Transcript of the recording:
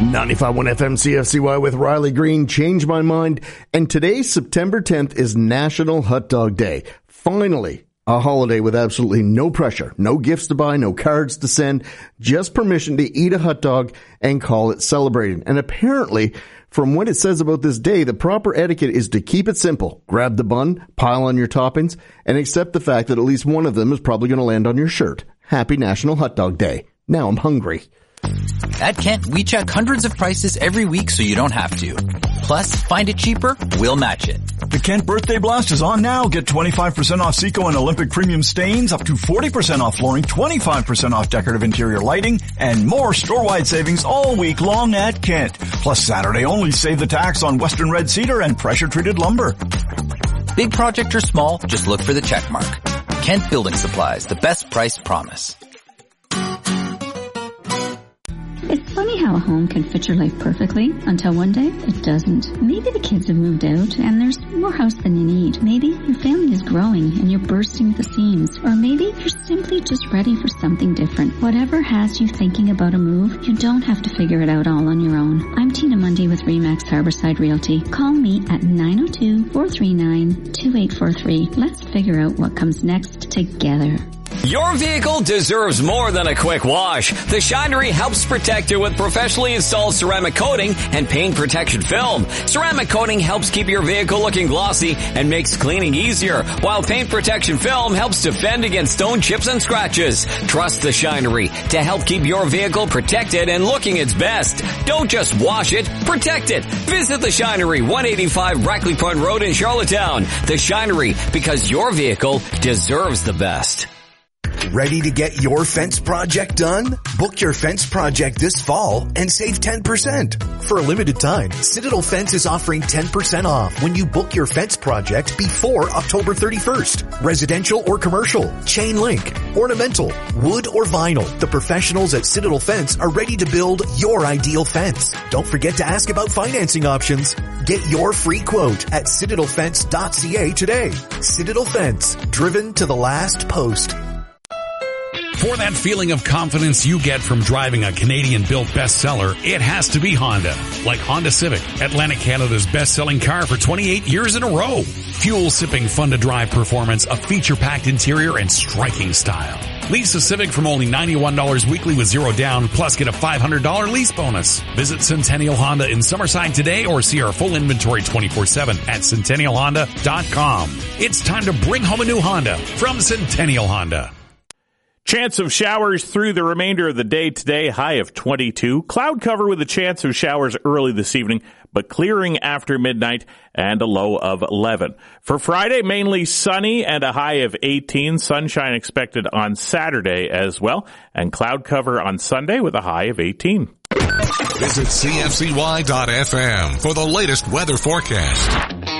95.1 FM CFCY with Riley Green, Change My Mind. And today, September 10th, is National Hot Dog Day. Finally, a holiday with absolutely no pressure, no gifts to buy, no cards to send, just permission to eat a hot dog and call it celebrating. And apparently, from what it says about this day, the proper etiquette is to keep it simple. Grab the bun, pile on your toppings, and accept the fact that at least one of them is probably going to land on your shirt. Happy National Hot Dog Day. Now I'm hungry. At Kent, we check hundreds of prices every week so you don't have to. Plus, find it cheaper, we'll match it. The Kent Birthday Blast is on now. Get 25% off Seco and Olympic Premium stains, up to 40% off flooring, 25% off decorative interior lighting, and more store-wide savings all week long at Kent. Plus, Saturday only, save the tax on Western Red Cedar and pressure-treated lumber. Big project or small, just look for the check mark. Kent Building Supplies, the best price promise. It's funny how a home can fit your life perfectly until one day it doesn't. Maybe the kids have moved out and there's more house than you need. Maybe your family is growing and you're bursting at the seams. Or maybe you're simply just ready for something different. Whatever has you thinking about a move, you don't have to figure it out all on your own. I'm Tina Mundy with Remax Harborside Realty. Call me at 902-439-2843. Let's figure out what comes next together. Your vehicle deserves more than a quick wash. The Shinery helps protect it with professionally installed ceramic coating and paint protection film. Ceramic coating helps keep your vehicle looking glossy and makes cleaning easier, while paint protection film helps defend against stone chips and scratches. Trust the Shinery to help keep your vehicle protected and looking its best. Don't just wash it, protect it. Visit the Shinery, 185 Brackley Point Road in Charlottetown. The Shinery, because your vehicle deserves the best. Ready to get your fence project done? Book your fence project this fall and save 10%. For a limited time, Citadel Fence is offering 10% off when you book your fence project before October 31st. Residential or commercial, chain link, ornamental, wood or vinyl. The professionals at Citadel Fence are ready to build your ideal fence. Don't forget to ask about financing options. Get your free quote at citadelfence.ca today. Citadel Fence, driven to the last post. For that feeling of confidence you get from driving a Canadian-built bestseller, it has to be Honda. Like Honda Civic, Atlantic Canada's best-selling car for 28 years in a row. Fuel-sipping, fun-to-drive performance, a feature-packed interior, and striking style. Lease a Civic from only $91 weekly with zero down, plus get a $500 lease bonus. Visit Centennial Honda in Summerside today or see our full inventory 24/7 at CentennialHonda.com. It's time to bring home a new Honda from Centennial Honda. Chance of showers through the remainder of the day today, high of 22. Cloud cover with a chance of showers early this evening, but clearing after midnight and a low of 11. For Friday, mainly sunny and a high of 18. Sunshine expected on Saturday as well, and cloud cover on Sunday with a high of 18. Visit CFCY.FM for the latest weather forecast.